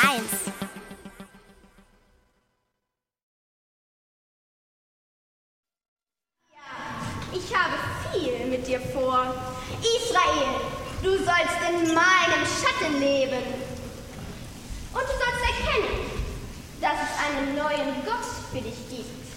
1. Ich habe viel mit dir vor. Israel, du sollst in meinem Schatten leben. Und du sollst erkennen, dass es einen neuen Gott für dich gibt.